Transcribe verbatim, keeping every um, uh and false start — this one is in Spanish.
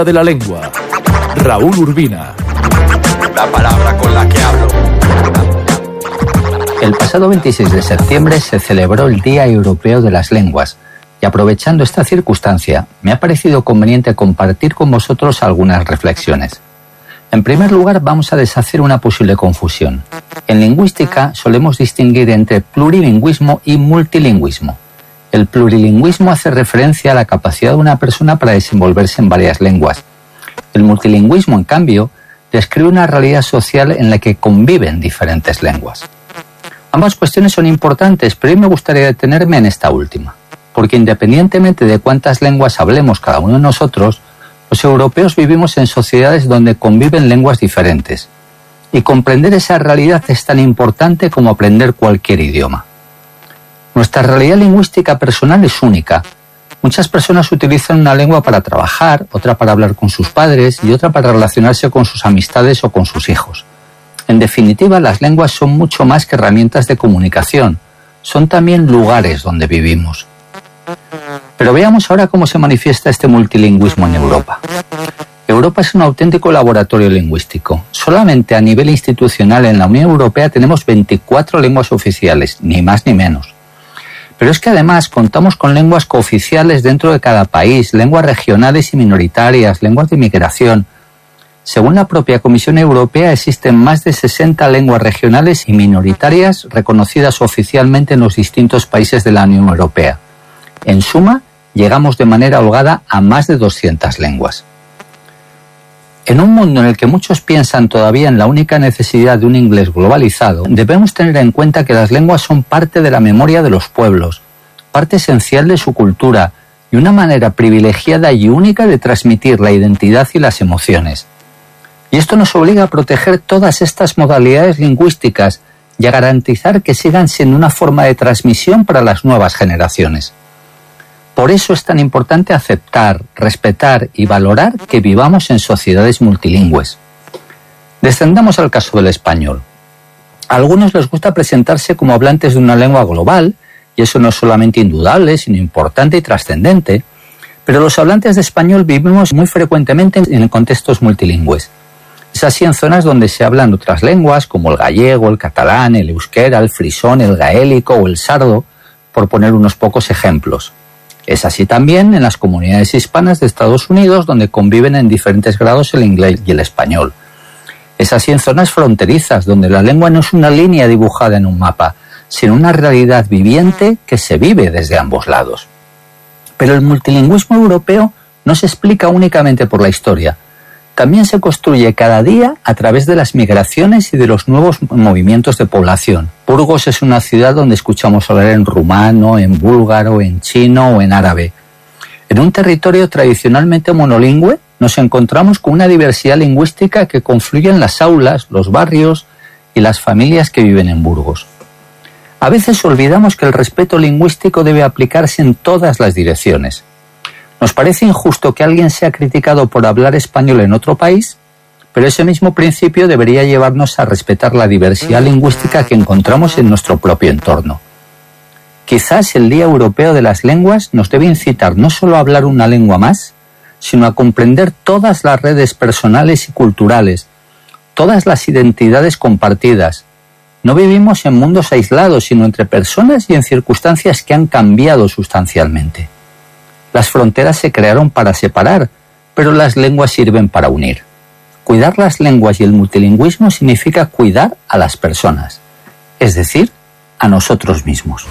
de la lengua. Raúl Urbina. La palabra con la que hablo. El pasado veintiséis de septiembre se celebró el Día Europeo de las Lenguas y aprovechando esta circunstancia me ha parecido conveniente compartir con vosotros algunas reflexiones. En primer lugar, vamos a deshacer una posible confusión. En lingüística solemos distinguir entre plurilingüismo y multilingüismo. El plurilingüismo hace referencia a la capacidad de una persona para desenvolverse en varias lenguas. El multilingüismo, en cambio, describe una realidad social en la que conviven diferentes lenguas. Ambas cuestiones son importantes, pero hoy me gustaría detenerme en esta última, porque independientemente de cuántas lenguas hablemos cada uno de nosotros, los europeos vivimos en sociedades donde conviven lenguas diferentes, y comprender esa realidad es tan importante como aprender cualquier idioma. Nuestra realidad lingüística personal es única. Muchas personas utilizan una lengua para trabajar, otra para hablar con sus padres y otra para relacionarse con sus amistades o con sus hijos. En definitiva, las lenguas son mucho más que herramientas de comunicación, son también lugares donde vivimos. Pero veamos ahora cómo se manifiesta este multilingüismo en Europa. Europa es un auténtico laboratorio lingüístico. Solamente a nivel institucional en la Unión Europea tenemos veinticuatro lenguas oficiales, ni más ni menos. Pero es que además contamos con lenguas cooficiales dentro de cada país, lenguas regionales y minoritarias, lenguas de inmigración. Según la propia Comisión Europea, existen más de sesenta lenguas regionales y minoritarias reconocidas oficialmente en los distintos países de la Unión Europea. En suma, llegamos de manera holgada a más de doscientas lenguas. En un mundo en el que muchos piensan todavía en la única necesidad de un inglés globalizado, debemos tener en cuenta que las lenguas son parte de la memoria de los pueblos, parte esencial de su cultura y una manera privilegiada y única de transmitir la identidad y las emociones. Y esto nos obliga a proteger todas estas modalidades lingüísticas y a garantizar que sigan siendo una forma de transmisión para las nuevas generaciones. Por eso es tan importante aceptar, respetar y valorar que vivamos en sociedades multilingües. Descendamos al caso del español. A algunos les gusta presentarse como hablantes de una lengua global, y eso no es solamente indudable, sino importante y trascendente, pero los hablantes de español vivimos muy frecuentemente en contextos multilingües. Es así en zonas donde se hablan otras lenguas, como el gallego, el catalán, el euskera, el frisón, el gaélico o el sardo, por poner unos pocos ejemplos. Es así también en las comunidades hispanas de Estados Unidos, donde conviven en diferentes grados el inglés y el español. Es así en zonas fronterizas, donde la lengua no es una línea dibujada en un mapa, sino una realidad viviente que se vive desde ambos lados. Pero el multilingüismo europeo no se explica únicamente por la historia. También se construye cada día a través de las migraciones y de los nuevos movimientos de población. Burgos es una ciudad donde escuchamos hablar en rumano, en búlgaro, en chino o en árabe. En un territorio tradicionalmente monolingüe nos encontramos con una diversidad lingüística que confluye en las aulas, los barrios y las familias que viven en Burgos. A veces olvidamos que el respeto lingüístico debe aplicarse en todas las direcciones. Nos parece injusto que alguien sea criticado por hablar español en otro país, pero ese mismo principio debería llevarnos a respetar la diversidad lingüística que encontramos en nuestro propio entorno. Quizás el Día Europeo de las Lenguas nos debe incitar no solo a hablar una lengua más, sino a comprender todas las redes personales y culturales, todas las identidades compartidas. No vivimos en mundos aislados, sino entre personas y en circunstancias que han cambiado sustancialmente. Las fronteras se crearon para separar, pero las lenguas sirven para unir. Cuidar las lenguas y el multilingüismo significa cuidar a las personas, es decir, a nosotros mismos.